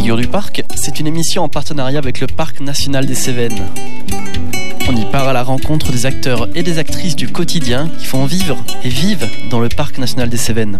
Figure du Parc, c'est une émission en partenariat avec le Parc national des Cévennes. On y part à la rencontre des acteurs et des actrices du quotidien qui font vivre et vivent dans le Parc national des Cévennes.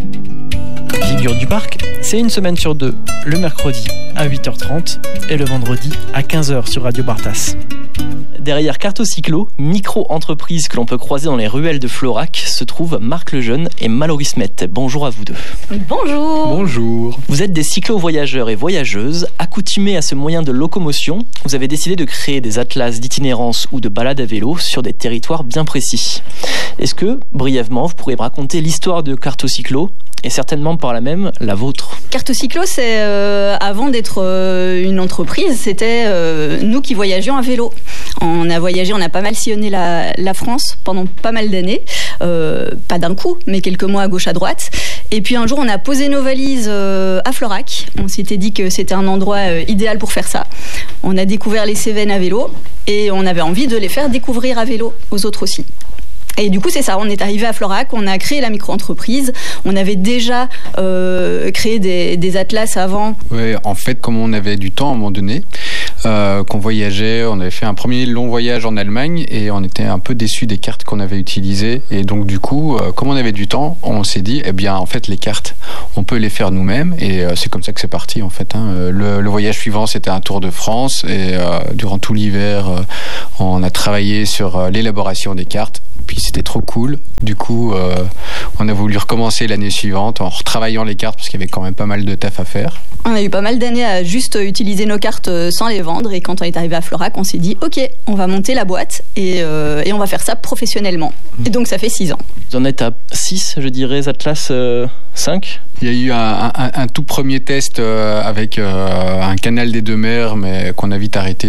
Figure du Parc, c'est une semaine sur deux, le mercredi à 8h30 et le vendredi à 15h sur Radio Bartas. Derrière Cartocyclo, micro-entreprise que l'on peut croiser dans les ruelles de Florac, se trouvent Marc Lejeune et Mallory Smet. Bonjour à vous deux. Bonjour. Bonjour. Vous êtes des cyclo-voyageurs et voyageuses, accoutumés à ce moyen de locomotion. Vous avez décidé de créer des atlas d'itinérance ou de balade à vélo sur des territoires bien précis. Est-ce que, brièvement, vous pourriez me raconter l'histoire de Cartocyclo et certainement par là même la vôtre? Cartocyclo, c'est avant d'être une entreprise, c'était nous qui voyagions à vélo. On a voyagé, on a pas mal sillonné la France pendant pas mal d'années, pas d'un coup, mais quelques mois à gauche à droite. Et puis un jour, on a posé nos valises à Florac. On s'était dit que c'était un endroit idéal pour faire ça. On a découvert les Cévennes à vélo et on avait envie de les faire découvrir à vélo aux autres aussi. Et du coup, c'est ça, on est arrivé à Florac, on a créé la micro-entreprise, on avait déjà créé des atlas avant. Oui, en fait, comme on avait du temps à un moment donné, qu'on voyageait, on avait fait un premier long voyage en Allemagne et on était un peu déçus des cartes qu'on avait utilisées. Et donc du coup, comme on avait du temps, on s'est dit, eh bien en fait les cartes, on peut les faire nous-mêmes et c'est comme ça que c'est parti en fait. Le voyage suivant, c'était un tour de France et durant tout l'hiver, on a travaillé sur l'élaboration des cartes. Puis c'était trop cool. Du coup, on a voulu recommencer l'année suivante en retravaillant les cartes parce qu'il y avait quand même pas mal de taf à faire. On a eu pas mal d'années à juste utiliser nos cartes sans les vendre. Et quand on est arrivé à Florac, on s'est dit ok, on va monter la boîte et on va faire ça professionnellement. Et donc ça fait 6 ans. Vous en êtes à 6, je dirais, Atlas 5. Il y a eu un tout premier test avec un canal des deux mers, mais qu'on a vite arrêté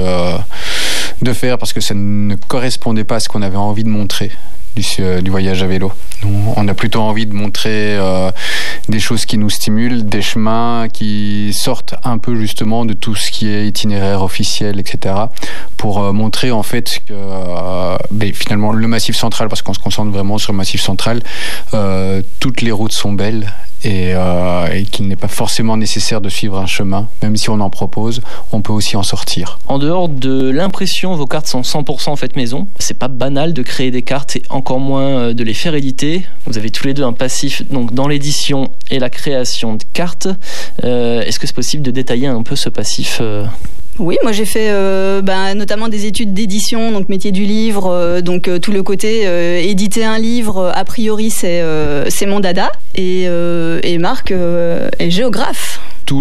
de faire parce que ça ne correspondait pas à ce qu'on avait envie de montrer du voyage à vélo. On a plutôt envie de montrer des choses qui nous stimulent, des chemins qui sortent un peu justement de tout ce qui est itinéraire officiel, etc. pour montrer en fait que finalement le Massif central, parce qu'on se concentre vraiment sur le Massif central, toutes les routes sont belles et qu'il n'est pas forcément nécessaire de suivre un chemin. Même si on en propose, on peut aussi en sortir. En dehors de l'impression, vos cartes sont 100% faites maison. C'est pas banal de créer des cartes et encore moins de les faire éditer. Vous avez tous les deux un passif donc dans l'édition et la création de cartes. Est-ce que c'est possible de détailler un peu ce passif Oui, moi j'ai fait notamment des études d'édition, donc métier du livre, donc tout le côté éditer un livre, a priori c'est mon dada, et Marc est géographe. Tous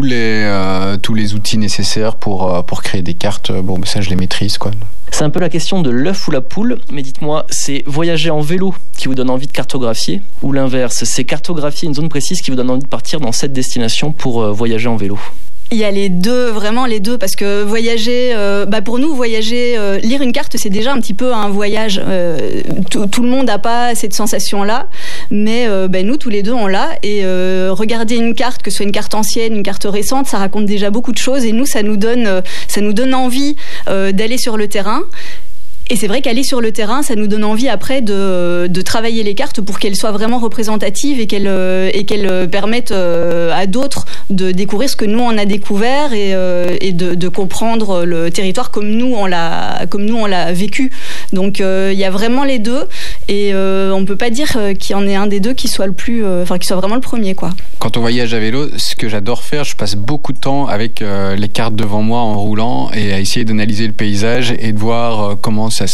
les outils nécessaires pour créer des cartes, ça je les maîtrise quoi. C'est un peu la question de l'œuf ou la poule, mais dites-moi, c'est voyager en vélo qui vous donne envie de cartographier, ou l'inverse, c'est cartographier une zone précise qui vous donne envie de partir dans cette destination pour voyager en vélo? Il y a les deux, vraiment les deux, parce que voyager, pour nous, lire une carte, c'est déjà un petit peu un voyage. Tout le monde n'a pas cette sensation-là, mais nous, tous les deux, on l'a. Et regarder une carte, que ce soit une carte ancienne, une carte récente, ça raconte déjà beaucoup de choses. Et nous, ça nous donne envie d'aller sur le terrain. Et c'est vrai qu'aller sur le terrain, ça nous donne envie après de travailler les cartes pour qu'elles soient vraiment représentatives et qu'elles permettent à d'autres de découvrir ce que nous on a découvert et de comprendre le territoire comme nous on l'a vécu. Donc il y a vraiment les deux et on peut pas dire qu'il y en ait un des deux qui soit qui soit vraiment le premier quoi. Quand on voyage à vélo, ce que j'adore faire, je passe beaucoup de temps avec les cartes devant moi en roulant et à essayer d'analyser le paysage et de voir comment ça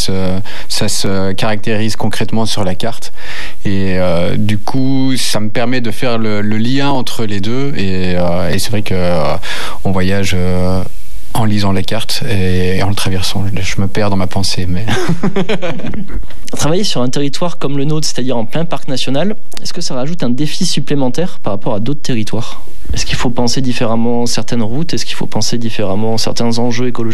se caractérise concrètement sur la carte. Et du coup, ça me permet de faire le lien entre les deux. Et c'est vrai qu'on voyage en lisant les cartes et en le traversant. Je me perds dans ma pensée. Mais Travailler sur un territoire comme le nôtre, c'est-à-dire en plein parc national, est-ce que ça rajoute un défi supplémentaire par rapport à d'autres territoires ? Est-ce qu'il faut penser différemment certaines routes ? Est-ce qu'il faut penser différemment certains enjeux écologiques ?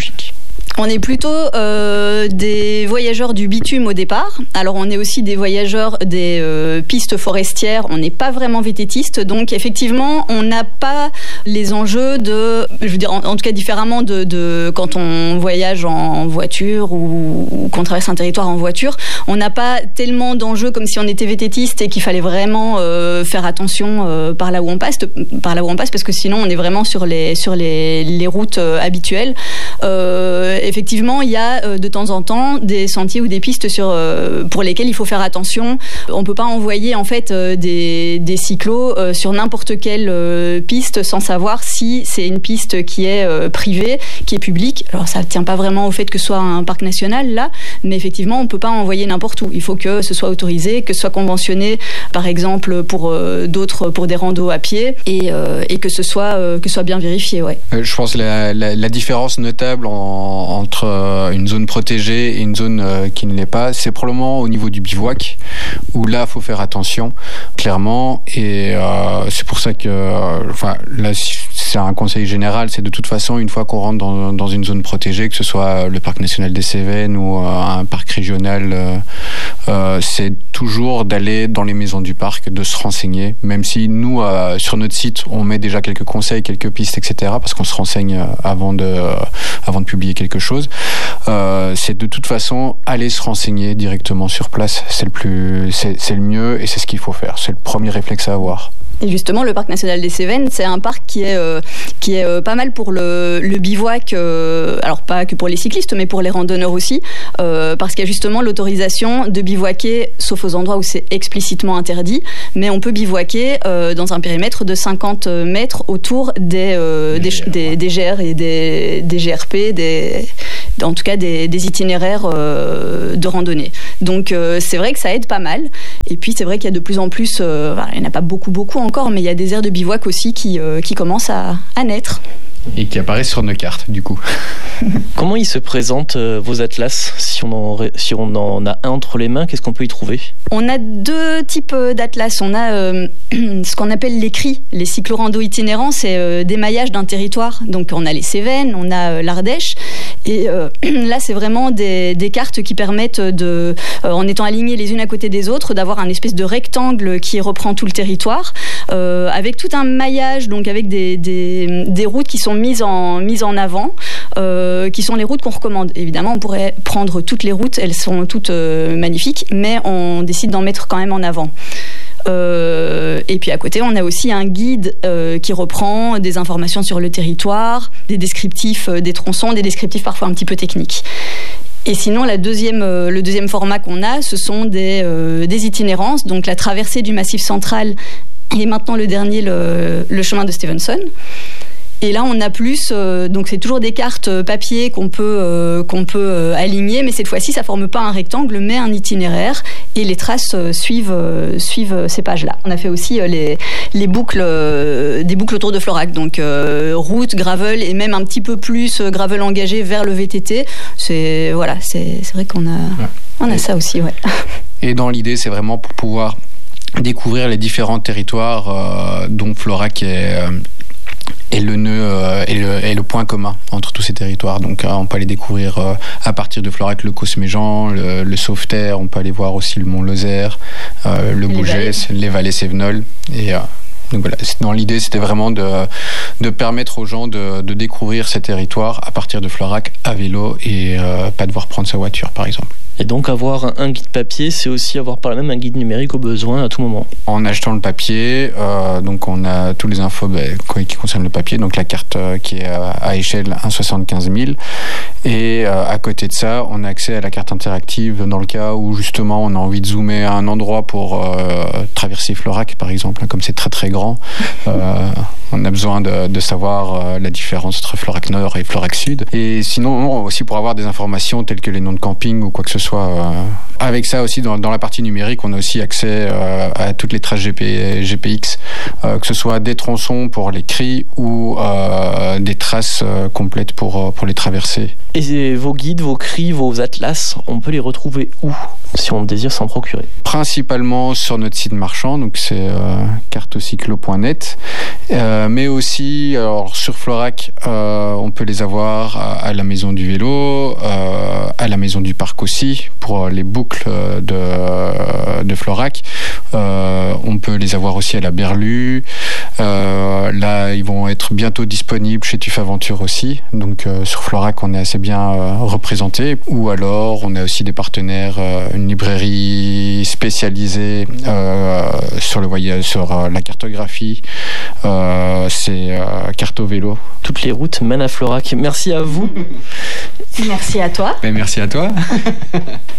On est plutôt des voyageurs du bitume au départ. Alors on est aussi des voyageurs des pistes forestières. On n'est pas vraiment vététistes, donc effectivement on n'a pas les enjeux je veux dire en tout cas différemment de quand on voyage en voiture ou qu'on traverse un territoire en voiture. On n'a pas tellement d'enjeux comme si on était vététiste et qu'il fallait vraiment faire attention par là où on passe, parce que sinon on est vraiment sur les routes habituelles. Effectivement, il y a de temps en temps des sentiers ou des pistes pour lesquels il faut faire attention. On peut pas envoyer en fait des cyclos sur n'importe quelle piste sans savoir si c'est une piste qui est privée, qui est publique. Alors ça tient pas vraiment au fait que ce soit un parc national là, mais effectivement on peut pas envoyer n'importe où. Il faut que ce soit autorisé, que ce soit conventionné, par exemple pour des randos à pied et que ce soit bien vérifié. Ouais. Je pense que la différence notable entre une zone protégée et une zone qui ne l'est pas, c'est probablement au niveau du bivouac, où là, il faut faire attention, clairement, et c'est pour ça que, là, c'est un conseil général, c'est de toute façon, une fois qu'on rentre dans une zone protégée, que ce soit le parc national des Cévennes ou un parc régional, c'est toujours d'aller dans les maisons du parc, de se renseigner, même si nous, sur notre site, on met déjà quelques conseils, quelques pistes, etc., parce qu'on se renseigne avant de publier quelque chose. C'est de toute façon aller se renseigner directement sur place. C'est le mieux et c'est ce qu'il faut faire. C'est le premier réflexe à avoir. Et justement, le parc national des Cévennes, c'est un parc qui est pas mal pour le bivouac, alors pas que pour les cyclistes, mais pour les randonneurs aussi, parce qu'il y a justement l'autorisation de bivouaquer, sauf aux endroits où c'est explicitement interdit, mais on peut bivouaquer dans un périmètre de 50 mètres autour des GR et des GRP, en tout cas des itinéraires de randonnée. Donc c'est vrai que ça aide pas mal. Et puis c'est vrai qu'il y a de plus en plus, il n'y en a pas beaucoup encore, mais il y a des aires de bivouac aussi qui commencent à naître. Et qui apparaissent sur nos cartes, du coup. Comment ils se présentent, vos atlas ? Si on en a un entre les mains, qu'est-ce qu'on peut y trouver ? On a deux types d'atlas. On a ce qu'on appelle les CRI, les cyclorando itinérants, c'est des maillages d'un territoire. Donc on a les Cévennes, on a l'Ardèche. Et là, c'est vraiment des cartes qui permettent en étant alignées les unes à côté des autres, d'avoir un espèce de rectangle qui reprend tout le territoire, avec tout un maillage, donc avec des routes qui sont mises en avant, qui sont les routes qu'on recommande. Évidemment, on pourrait prendre toutes les routes, elles sont toutes magnifiques, mais on décide d'en mettre quand même en avant. Et puis à côté, on a aussi un guide qui reprend des informations sur le territoire, des descriptifs des tronçons, des descriptifs parfois un petit peu techniques. Et sinon, le deuxième format qu'on a, ce sont des itinérances, donc la traversée du Massif central et maintenant le dernier, le chemin de Stevenson. Et là, on a plus, donc c'est toujours des cartes papier qu'on peut aligner, mais cette fois-ci, ça forme pas un rectangle, mais un itinéraire, et les traces suivent ces pages-là. On a fait aussi des boucles autour de Florac, donc route, gravel, et même un petit peu plus gravel engagé vers le VTT. C'est vrai qu'on a ça aussi, ouais. Et dans l'idée, c'est vraiment pour pouvoir découvrir les différents territoires dont Florac est le nœud et le point commun entre tous ces territoires. Donc on peut aller découvrir à partir de Florac le Cosméjean, le Sauveterre, on peut aller voir aussi le Mont Lozère, le Bougès, les vallées Cévenols. Et donc voilà, dans l'idée, c'était vraiment de permettre aux gens de découvrir ces territoires à partir de Florac à vélo et pas devoir prendre sa voiture, par exemple. Et donc avoir un guide papier, c'est aussi avoir par là même un guide numérique au besoin à tout moment. En achetant le papier, donc on a tous les infos qui concernent le papier, donc la carte qui est à échelle 1,75 000. Et à côté de ça, on a accès à la carte interactive dans le cas où justement on a envie de zoomer à un endroit pour traverser Florac, par exemple, comme c'est très très grand. On a besoin de savoir la différence entre Florac Nord et Florac Sud. Et sinon, aussi pour avoir des informations telles que les noms de camping ou quoi que ce soit. Avec ça aussi, dans la partie numérique, on a aussi accès à toutes les traces GPX, que ce soit des tronçons pour les cris ou des traces complètes pour les traverser. Et vos guides, vos cris, vos atlas, on peut les retrouver où, si on désire s'en procurer ? Principalement sur notre site marchand, donc c'est cartocyclo.fr. cyclo.net. Mais aussi, alors, sur Florac, on peut les avoir à la Maison du Vélo, à la Maison du Parc aussi, pour les boucles de Florac. On peut les avoir aussi à la Berlue. Là, ils vont être bientôt disponibles chez TÜV Aventure aussi. Donc, sur Florac, on est assez bien représenté. Ou alors, on a aussi des partenaires, une librairie spécialisée sur le voyage, sur la cartographie. C'est Carto Vélo. Toutes les routes mènent à Florac. Merci à vous. Merci à toi. Merci à toi.